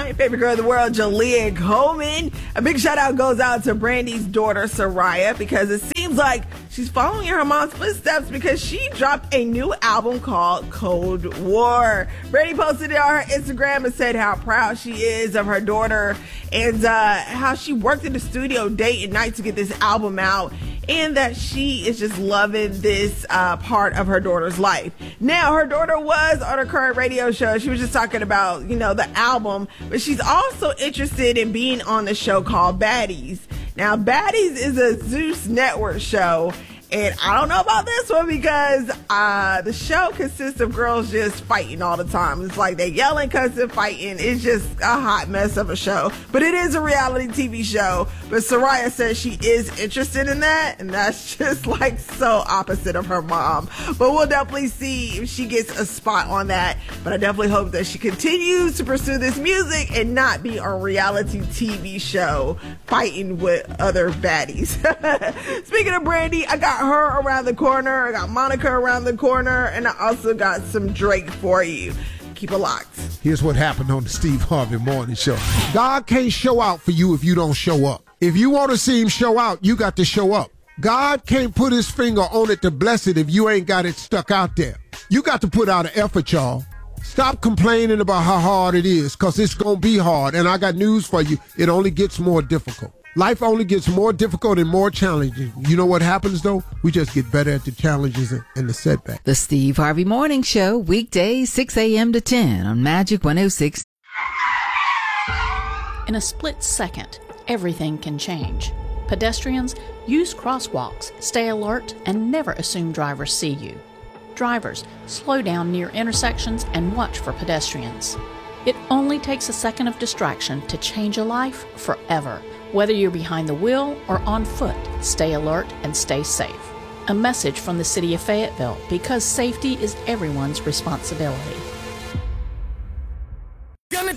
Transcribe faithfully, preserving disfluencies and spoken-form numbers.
time. Favorite girl in the world, Jalea Coleman. A big shout out goes out to Brandy's daughter, Soraya, because it seems like she's following in her mom's footsteps because she dropped a new album called Cold War. Brandy posted it on her Instagram and said how proud she is of her daughter and uh, how she worked in the studio day and night to get this album out, and that she is just loving this uh, part of her daughter's life. Now, her daughter was on her current radio show. She was just talking about, you know, the album, but she's also interested in being on the show called Baddies. Now, Baddies is a Zeus Network show, and I don't know about this one because uh, the show consists of girls just fighting all the time. It's like they yelling, cussing, fighting. It's just a hot mess of a show. But it is a reality T V show. But Soraya says she is interested in that, and that's just like so opposite of her mom. But we'll definitely see if she gets a spot on that. But I definitely hope that she continues to pursue this music and not be on a reality T V show fighting with other baddies. Speaking of Brandy, I got her around the corner. I got Monica around the corner, and I also got some Drake for you. Keep it locked. Here's what happened on the Steve Harvey Morning Show. God can't show out for you if you don't show up. If you want to see him show out, you got to show up. God can't put his finger on it to bless it if you ain't got it stuck out there. You got to put out an effort, y'all. Stop complaining about how hard it is, because it's going to be hard. And I got news for you. It only gets more difficult. Life only gets more difficult and more challenging. You know what happens, though? We just get better at the challenges and the setbacks. The Steve Harvey Morning Show, weekdays six a.m. to ten on Magic one oh six. In a split second, everything can change. Pedestrians, use crosswalks, stay alert, and never assume drivers see you. Drivers, slow down near intersections and watch for pedestrians. It only takes a second of distraction to change a life forever. Whether you're behind the wheel or on foot, stay alert and stay safe. A message from the City of Fayetteville, because safety is everyone's responsibility.